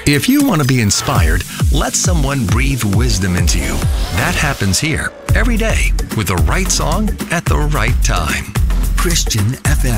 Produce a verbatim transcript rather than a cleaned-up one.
If you want to be inspired, let someone breathe wisdom into you. That happens here every day with the right song at the right time. Christian F M.